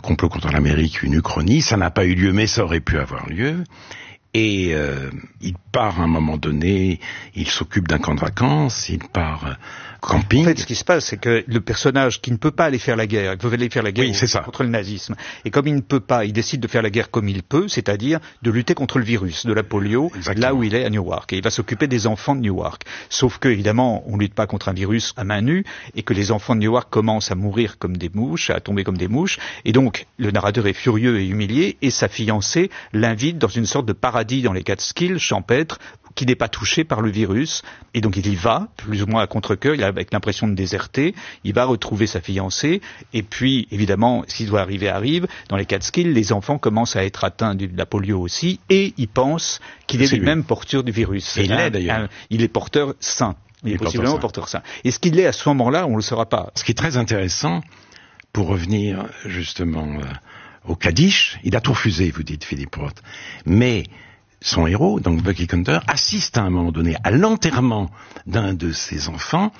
complot contre l'Amérique, une uchronie. Ça n'a pas eu lieu, mais ça aurait pu avoir lieu. Et il part à un moment donné, il s'occupe d'un camp de vacances, il part camping. En fait, ce qui se passe, c'est que le personnage qui ne peut pas aller faire la guerre, il peut aller faire la guerre contre le nazisme, et comme il ne peut pas, il décide de faire la guerre comme il peut, c'est-à-dire de lutter contre le virus de la polio, là où il est à Newark, et il va s'occuper des enfants de Newark. Sauf que, évidemment, on ne lutte pas contre un virus à main nue, et que les enfants de Newark commencent à mourir comme des mouches, à tomber comme des mouches, et donc le narrateur est furieux et humilié, et sa fiancée l'invite dans une sorte de paradis dans les Catskills champêtres, qui n'est pas touché par le virus, et donc il y va, plus ou moins à contre-cœur, il a avec l'impression de déserter, il va retrouver sa fiancée, et puis, évidemment, s'il doit arriver, arrive, dans les Catskills, les enfants commencent à être atteints de la polio aussi, et ils pensent qu'il est lui-même porteur du virus. Et il l'est d'ailleurs. Il est porteur sain. Il est possiblement porteur sain. Et ce qu'il est à ce moment-là, on ne le saura pas. Ce qui est très intéressant, pour revenir justement au Kaddish, il a tout refusé, vous dites, Philippe Roth, mais son héros, donc Bucky Hunter, assiste à un moment donné à l'enterrement d'un de ses enfants.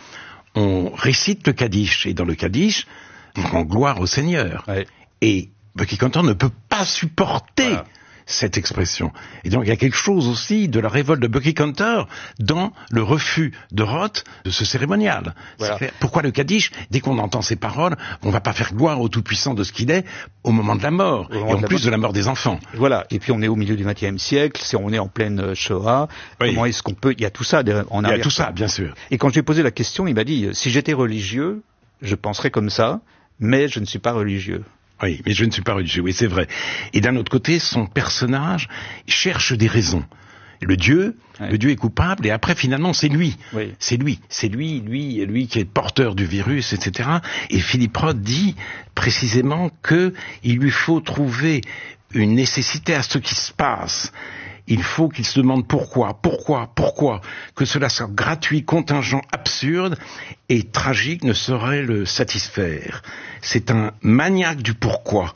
On récite le Kaddish, et dans le Kaddish, on rend gloire au Seigneur. Ouais. Et Bucky Hunter ne peut pas supporter cette expression. Et donc il y a quelque chose aussi de la révolte de Bucky Hunter dans le refus de Roth de ce cérémonial. Voilà. Pourquoi le Kaddish? Dès qu'on entend ces paroles, on va pas faire gloire au Tout-Puissant de ce qu'il est au moment de la mort, et en plus de la mort des enfants. Voilà. Et puis on est au milieu du XXe siècle, on est en pleine Shoah. Oui. Comment est-ce qu'on peut... Il y a tout ça en arrière. Il y a tout ça, bien sûr. Et quand j'ai posé la question, il m'a dit, si j'étais religieux, je penserais comme ça, mais je ne suis pas religieux. Oui, mais je ne suis pas religieux, oui, c'est vrai. Et d'un autre côté, son personnage cherche des raisons. Le Dieu est coupable, et après, finalement, c'est lui. Oui. C'est lui qui est porteur du virus, etc. Et Philippe Roth dit précisément que il lui faut trouver une nécessité à ce qui se passe. Il faut qu'il se demande pourquoi, que cela soit gratuit, contingent, absurde et tragique ne saurait le satisfaire. C'est un maniaque du pourquoi.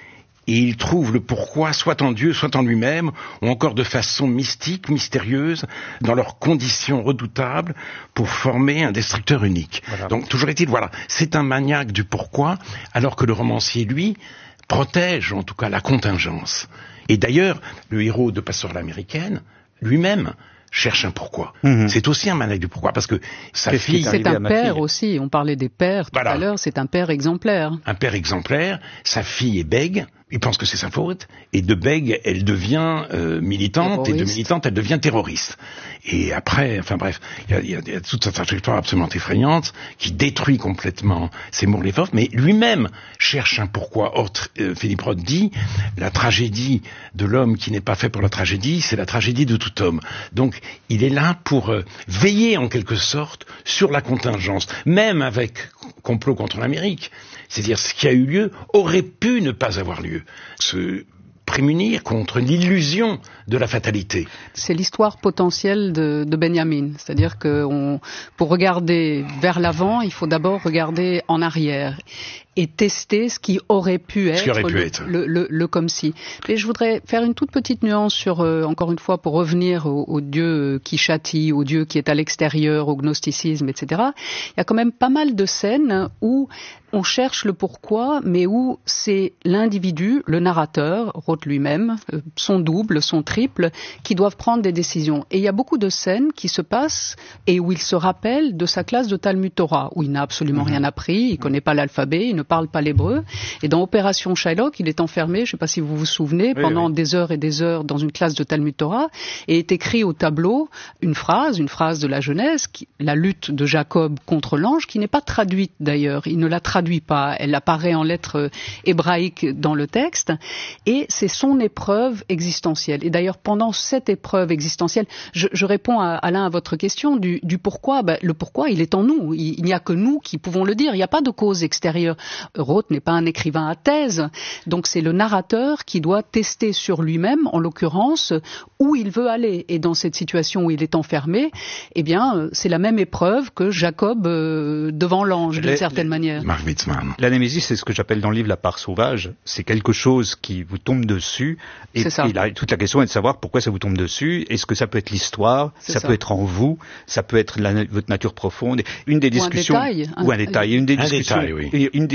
Et il trouve le pourquoi soit en Dieu, soit en lui-même, ou encore de façon mystique, mystérieuse, dans leurs conditions redoutables, pour former un destructeur unique. Voilà. Donc, toujours est-il, c'est un maniaque du pourquoi, alors que le romancier, lui, protège en tout cas la contingence. Et d'ailleurs, le héros de Pasteur à l'américaine, lui-même, cherche un pourquoi. Mm-hmm. C'est aussi un maniaque du pourquoi, parce que sa fille... C'est un père aussi, on parlait des pères tout à l'heure, c'est un père exemplaire. Un père exemplaire, sa fille est bègue, il pense que c'est sa faute, et de bègue, elle devient militante, terroriste. Et de militante, elle devient terroriste. Et après, enfin bref, il y a toute cette trajectoire absolument effrayante, qui détruit complètement Seymour Leopold, mais lui-même cherche un pourquoi. Or, Philippe Roth dit, la tragédie de l'homme qui n'est pas fait pour la tragédie, c'est la tragédie de tout homme. Donc, il est là pour veiller en quelque sorte sur la contingence, même avec complot contre l'Amérique. C'est-à-dire, ce qui a eu lieu aurait pu ne pas avoir lieu. Se prémunir contre l'illusion de la fatalité. C'est l'histoire potentielle de Benjamin. C'est-à-dire que pour regarder vers l'avant, il faut d'abord regarder en arrière et tester ce qui aurait pu être, le comme si. Mais je voudrais faire une toute petite nuance sur, encore une fois, pour revenir au Dieu qui châtie, au Dieu qui est à l'extérieur, au gnosticisme, etc. Il y a quand même pas mal de scènes où on cherche le pourquoi, mais où c'est l'individu, le narrateur, Roth lui-même, son double, son triple, qui doivent prendre des décisions. Et il y a beaucoup de scènes qui se passent et où il se rappelle de sa classe de Talmud Torah, où il n'a absolument rien appris, il ne connaît pas l'alphabet, il ne parle pas l'hébreu. Et dans Opération Shylock, il est enfermé, je ne sais pas si vous vous souvenez, pendant des heures et des heures dans une classe de Talmud Torah, et est écrit au tableau une phrase de la Genèse, la lutte de Jacob contre l'ange, qui n'est pas traduite d'ailleurs. Il ne la traduit pas. Elle apparaît en lettres hébraïques dans le texte. Et c'est son épreuve existentielle. Et d'ailleurs, pendant cette épreuve existentielle, je réponds Alain à votre question du pourquoi. Le pourquoi, il est en nous. Il n'y a que nous qui pouvons le dire. Il n'y a pas de cause extérieure. Roth n'est pas un écrivain à thèse. Donc c'est le narrateur qui doit tester sur lui-même, en l'occurrence, où il veut aller. Et dans cette situation où il est enfermé, eh bien, c'est la même épreuve que Jacob devant l'ange, d'une certaine manière. Mark Witzman. La némésis, c'est ce que j'appelle dans le livre la part sauvage. C'est quelque chose qui vous tombe dessus. Et toute la question est de savoir pourquoi ça vous tombe dessus. Est-ce que ça peut être l'histoire, ça peut être en vous, ça peut être votre nature profonde. Une des discussions, ou un détail. Une des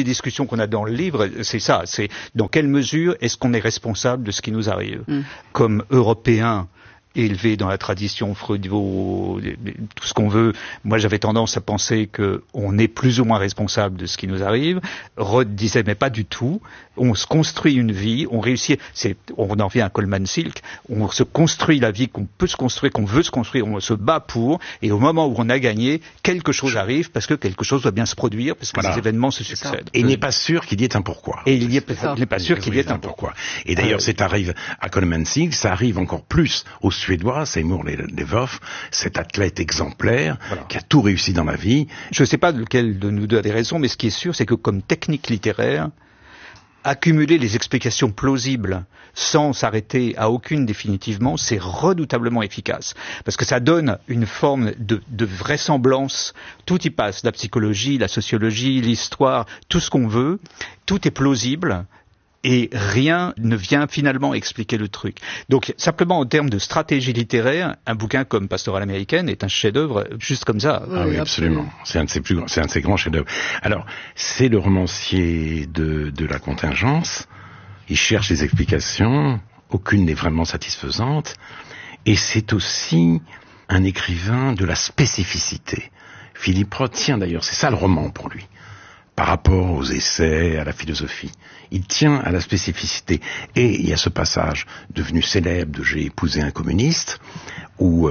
discussion qu'on a dans le livre, c'est ça, c'est dans quelle mesure est-ce qu'on est responsable de ce qui nous arrive. Comme Européens, élevé dans la tradition freudo, tout ce qu'on veut. Moi, j'avais tendance à penser que on est plus ou moins responsable de ce qui nous arrive. Roth disait, mais pas du tout. On se construit une vie, on réussit, on en revient à Coleman Silk, on se construit la vie qu'on peut se construire, qu'on veut se construire, on se bat pour, et au moment où on a gagné, quelque chose arrive, parce que quelque chose doit bien se produire, parce que les événements se succèdent. Et il n'est pas sûr qu'il y ait un pourquoi. Et il n'est pas sûr qu'il y ait un pourquoi. Et d'ailleurs, c'est arrive à Coleman Silk, ça arrive encore plus aux Suédois, Seymour Levoff, cet athlète exemplaire qui a tout réussi dans la vie. Je ne sais pas lequel de nous deux a des raisons, mais ce qui est sûr, c'est que comme technique littéraire, accumuler les explications plausibles sans s'arrêter à aucune définitivement, c'est redoutablement efficace. Parce que ça donne une forme de vraisemblance. Tout y passe, la psychologie, la sociologie, l'histoire, tout ce qu'on veut, tout est plausible. Et rien ne vient finalement expliquer le truc. Donc, simplement en termes de stratégie littéraire, un bouquin comme Pastorale américaine est un chef-d'œuvre juste comme ça. Ah oui, absolument. C'est un de ses grands chefs-d'œuvre. Alors, c'est le romancier de la contingence. Il cherche des explications. Aucune n'est vraiment satisfaisante. Et c'est aussi un écrivain de la spécificité. Philippe Roth tient d'ailleurs, c'est ça le roman pour lui. Par rapport aux essais, à la philosophie. Il tient à la spécificité. Et il y a ce passage devenu célèbre de « J'ai épousé un communiste » où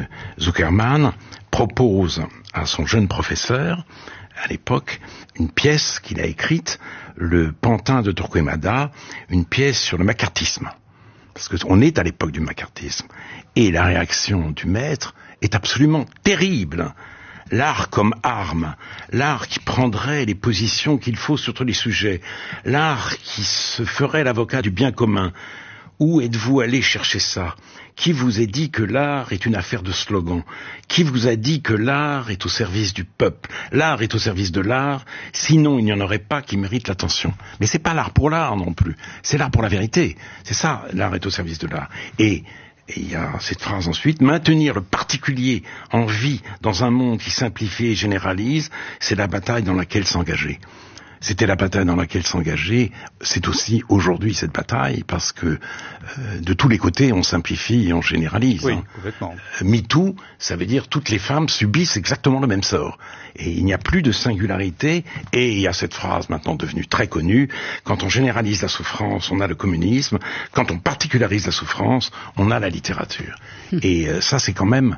Zuckerman propose à son jeune professeur, à l'époque, une pièce qu'il a écrite, le Pantin de Torquemada, une pièce sur le macartisme. Parce qu'on est à l'époque du macartisme. Et la réaction du maître est absolument terrible. L'art comme arme, l'art qui prendrait les positions qu'il faut sur tous les sujets, l'art qui se ferait l'avocat du bien commun. Où êtes-vous allé chercher ça? Qui vous a dit que l'art est une affaire de slogan? Qui vous a dit que l'art est au service du peuple? L'art est au service de l'art, sinon il n'y en aurait pas qui méritent l'attention. Mais c'est pas l'art pour l'art non plus, c'est l'art pour la vérité. C'est ça, l'art est au service de l'art. Et il y a cette phrase ensuite, maintenir le particulier en vie dans un monde qui simplifie et généralise, c'est la bataille dans laquelle s'engager. C'était la bataille dans laquelle s'engager, c'est aussi aujourd'hui cette bataille, parce que de tous les côtés on simplifie et on généralise. Oui, complètement. MeToo, ça veut dire toutes les femmes subissent exactement le même sort. Et il n'y a plus de singularité, et il y a cette phrase maintenant devenue très connue, quand on généralise la souffrance, on a le communisme, quand on particularise la souffrance, on a la littérature. Et ça c'est quand même,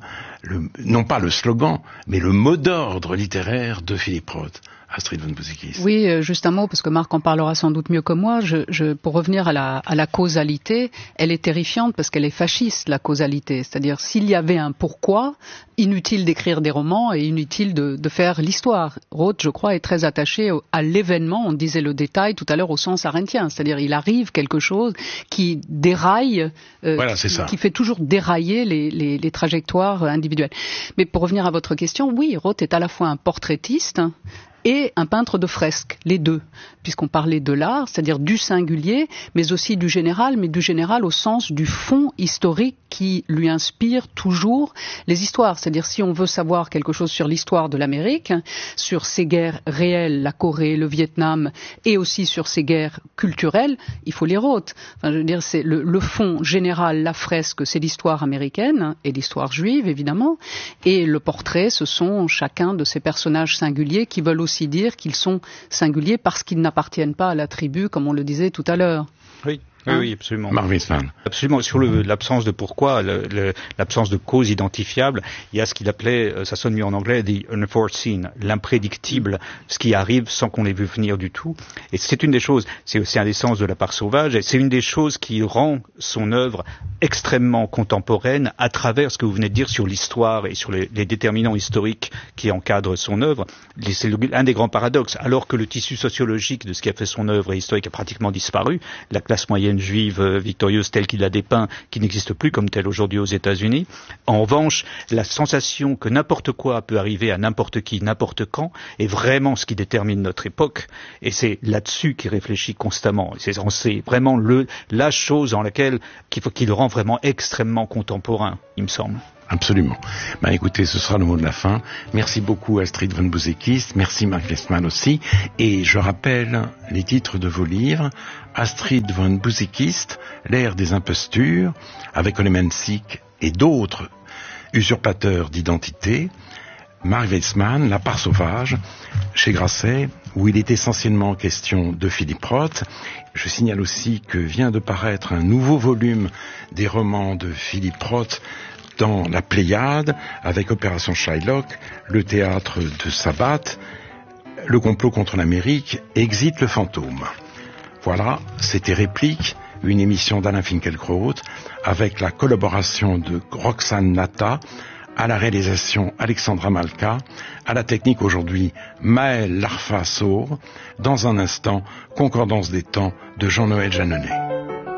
non pas le slogan, mais le mot d'ordre littéraire de Philippe Roth. Astrid von Buzikis. Oui, juste un mot, parce que Marc en parlera sans doute mieux que moi. Pour revenir à la causalité, elle est terrifiante parce qu'elle est fasciste, la causalité. C'est-à-dire, s'il y avait un pourquoi, inutile d'écrire des romans et inutile de faire l'histoire. Roth, je crois, est très attaché à l'événement. On disait le détail tout à l'heure au sens arendtien. C'est-à-dire, il arrive quelque chose qui déraille, qui fait toujours dérailler les trajectoires individuelles. Mais pour revenir à votre question, oui, Roth est à la fois un portraitiste et un peintre de fresques, les deux, puisqu'on parlait de l'art, c'est-à-dire du singulier, mais aussi du général, mais du général au sens du fond historique qui lui inspire toujours les histoires. C'est-à-dire, si on veut savoir quelque chose sur l'histoire de l'Amérique, sur ses guerres réelles, la Corée, le Vietnam, et aussi sur ses guerres culturelles, il faut lire Roth. Enfin, je veux dire, c'est le fond général, la fresque, c'est l'histoire américaine, et l'histoire juive, évidemment, et le portrait, ce sont chacun de ces personnages singuliers qui veulent aussi dire qu'ils sont singuliers parce qu'ils n'appartiennent pas à la tribu, comme on le disait tout à l'heure. Oui. Oui, absolument. Marvin Span. Absolument. Sur l'absence de pourquoi, l'absence de cause identifiable, il y a ce qu'il appelait, ça sonne mieux en anglais, the unforeseen, l'imprédictible, ce qui arrive sans qu'on l'ait vu venir du tout. Et c'est une des choses, c'est aussi un des sens de La part sauvage, et c'est une des choses qui rend son œuvre extrêmement contemporaine à travers ce que vous venez de dire sur l'histoire et sur les déterminants historiques qui encadrent son œuvre. C'est un des grands paradoxes. Alors que le tissu sociologique de ce qui a fait son œuvre et historique a pratiquement disparu, la classe moyenne juive victorieuse telle qu'il la dépeint, qui n'existe plus comme telle aujourd'hui aux États-Unis. En revanche, la sensation que n'importe quoi peut arriver à n'importe qui, n'importe quand, est vraiment ce qui détermine notre époque. Et c'est là-dessus qu'il réfléchit constamment. C'est vraiment la chose en laquelle qu'il rend vraiment extrêmement contemporain, il me semble. Absolument. Ben écoutez, ce sera le mot de la fin. Merci beaucoup Astrid Van Bouzekist, merci Marc Westman aussi. Et je rappelle les titres de vos livres. Astrid Van Bouzekist, L'ère des impostures, avec Olementsik et d'autres usurpateurs d'identité. Marc Westman, La part sauvage, chez Grasset, où il est essentiellement question de Philippe Roth. Je signale aussi que vient de paraître un nouveau volume des romans de Philippe Roth dans la Pléiade, avec Opération Shylock, le théâtre de Sabbat, le complot contre l'Amérique, Exit le fantôme. Voilà, c'était Réplique, une émission d'Alain Finkielkraut, avec la collaboration de Roxane Nata, à la réalisation Alexandra Malka, à la technique aujourd'hui Maël Larfa-Saur, dans un instant, Concordance des temps de Jean-Noël Jeanneney.